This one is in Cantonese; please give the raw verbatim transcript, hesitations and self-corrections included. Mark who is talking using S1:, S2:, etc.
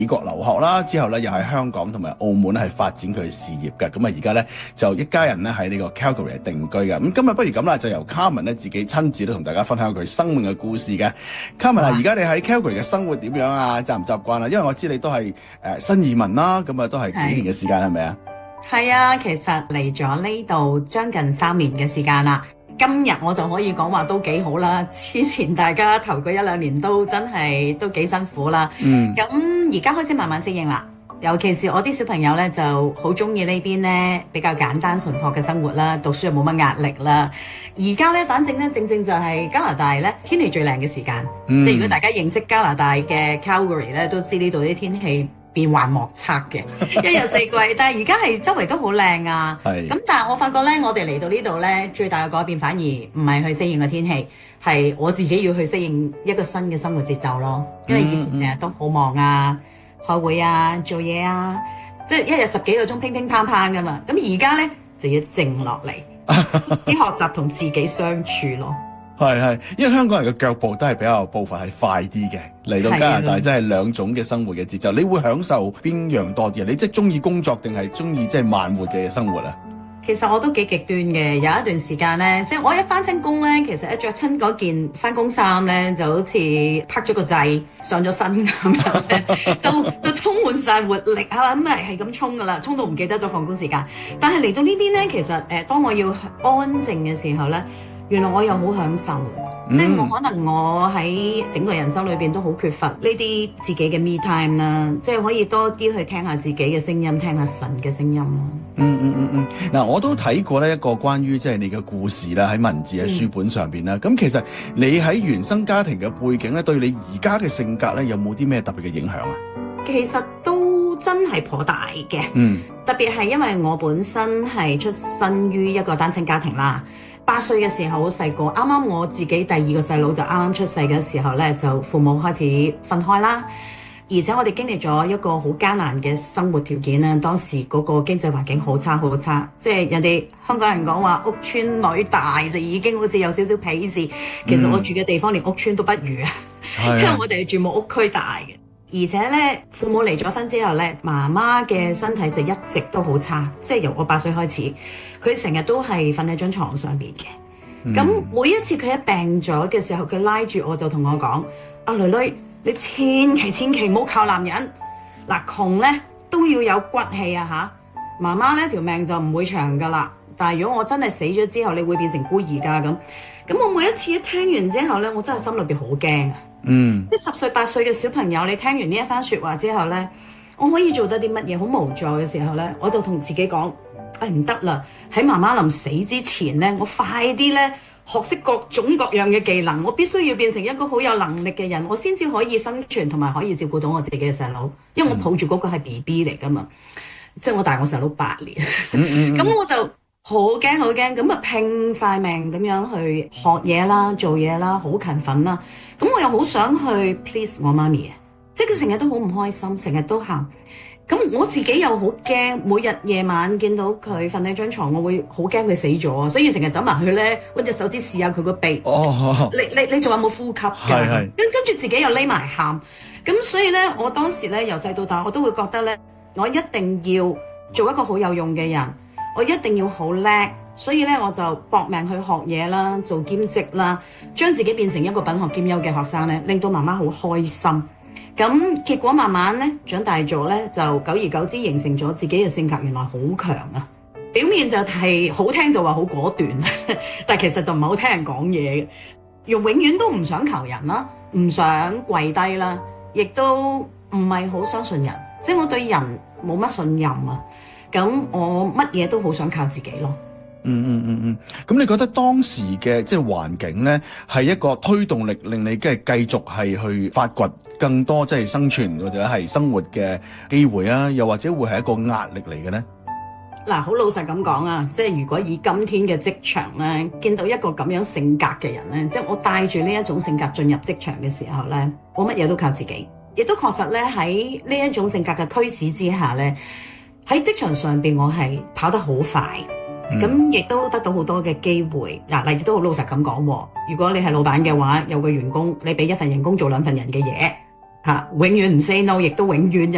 S1: 美國留學啦，之後咧又喺香港同埋澳門咧係發展佢事業嘅。咁啊而家咧就一家人咧喺呢個 Calgary 定居嘅。咁今日不如咁啦，就由 Carmen 咧自己親自都同大家分享佢生命嘅故事嘅。Carmen 啊，而家你喺 Calgary 嘅生活點樣啊？習唔習慣啊？因為我知你都係誒、呃、新移民啦，咁啊都係幾年嘅時間係咪啊？
S2: 係啊，其實嚟咗呢度將近三年嘅時間啦。今日我就可以講話都幾好啦，之前大家頭嗰一兩年都真係都幾辛苦啦。嗯，咁而家開始慢慢適應啦，尤其是我啲小朋友咧就好中意呢邊咧比較簡單淳樸嘅生活啦，讀書又冇乜壓力啦。而家咧反正咧正正就係加拿大咧天氣最靚嘅時間，嗯、即係如果大家認識加拿大嘅 Calgary 咧，都知呢度啲天氣變幻莫測嘅，一日四季。但係而家係周圍都好靚啊。咁但係我發覺咧，我哋嚟到呢度咧，最大嘅改變反而唔係去適應個天氣，係我自己要去適應一個新嘅生活節奏咯。因為以前成日都好忙啊，開會啊，做嘢啊，即係一日十幾個鐘乒乒乓乓噶嘛。咁而家咧就要靜落嚟，啲學習同自己相處咯。
S1: 係係，因為香港人嘅腳步都係比較步伐係快啲嘅，嚟到加拿大真係兩種嘅生活嘅節奏。你會享受邊樣多啲啊？你即係中意工作定係中意即係慢活嘅生活啊？
S2: 其實我都幾極端嘅，有一段時間咧，即係我一翻親工咧，其實一着親嗰件翻工衫咧，就好似拍咗個掣上咗身咁樣咧，都都充滿晒活力啊！咁係係咁衝噶啦，衝到唔記得咗放工時間。但係嚟到呢邊咧，其實誒、呃，當我要安靜嘅時候咧，原來我又好享受嘅，嗯、即係我可能我喺整個人生裏邊都好缺乏呢啲自己嘅 me time 啦，即係可以多啲去聽下自己嘅聲音，聽下神嘅聲音咯。
S1: 嗯嗯嗯嗯，嗱、嗯，我都睇過呢一個關於即係你嘅故事啦，喺文字喺書本上邊啦。咁、嗯、其實你喺原生家庭嘅背景咧，對你而家嘅性格咧，有冇啲咩特別嘅影響啊？
S2: 其實都真係頗大嘅，嗯，特別係因為我本身係出身於一個單親家庭啦。八歲嘅時候好細個，啱啱我自己第二個細佬就啱啱出世嘅時候咧，就父母開始分開啦。而且我哋經歷咗一個好艱難嘅生活條件啦，當時嗰個經濟環境好差好差，即係人哋香港人講話屋村女大就已經好似有少少鄙視。其實我住嘅地方連屋村都不如啊，嗯、因為我哋係住木屋區大嘅。而且咧，父母離咗婚之後咧，媽媽嘅身體就一直都好差，即係由我八歲開始，佢成日都係瞓喺張床上邊嘅。咁、嗯、每一次佢一病咗嘅時候，佢拉住我就同我講：阿女女，你千祈千祈唔好靠男人，嗱，窮咧都要有骨氣啊吓！媽媽咧條命就唔會長噶啦，但係如果我真係死咗之後，你會變成孤兒噶咁。咁我每一次一聽完之後咧，我真係心裏邊好驚。嗯，即十歲八歲嘅小朋友，你聽完呢一番說話之後呢，我可以做得啲乜嘢？好無助嘅時候呢，我就同自己講：哎，唔得啦！喺媽媽臨死之前呢，我快啲呢學識各種各樣嘅技能，我必須要變成一個好有能力嘅人，我先至可以生存同埋可以照顧到我自己嘅細佬，因為我抱住嗰個係 B B 嚟噶嘛，嗯、即係我大我細佬八年，咁、嗯嗯、我就好驚好驚，咁啊拼晒命咁樣去學嘢啦、做嘢啦，好勤奮啦。咁我又好想去 please 我媽咪啊，即係佢成日都好唔開心，成日都喊。咁我自己又好驚，每日夜晚見到佢瞓喺張床，我會好驚佢死咗，所以成日走埋去咧，揾隻手指試下佢個鼻。哦，你你你仲有冇呼吸㗎？係係。跟跟住自己又匿埋喊。咁所以咧，我當時咧由細到大，我都會覺得咧，我一定要做一個好有用嘅人，我一定要好叻。所以咧，我就搏命去學嘢啦，做兼職啦，將自己變成一個品學兼優嘅學生咧，令到媽媽好開心。咁結果慢慢咧長大咗咧，就久而久之形成咗自己嘅性格，原來好強啊！表面就係好聽就話好果斷，但其實就唔係好聽人講嘢嘅，永永遠都唔想求人啦，唔想跪低啦，亦都唔係好相信人，即係我對人冇乜信任啊！咁我乜嘢都好想靠自己咯。
S1: 嗯嗯嗯嗯，咁你覺得當時嘅即係環境咧，係一個推動力，令你即係繼續係去發掘更多即係生存或者係生活嘅機會啊，又或者會係一個壓力嚟嘅咧？
S2: 嗱，好老實咁講啊，即係如果以今天嘅職場咧，見到一個咁樣性格嘅人咧，即係我帶住呢一種性格進入職場嘅時候咧，我乜嘢都靠自己，亦都確實咧喺呢一種性格嘅驅使之下咧，喺職場上邊我係跑得好快。咁亦、嗯、都得到好多嘅機會，嗱，例如都好老實咁講，如果你係老闆嘅話，有個員工你俾一份人工做兩份人嘅嘢，嚇，永遠唔 say no，亦都永遠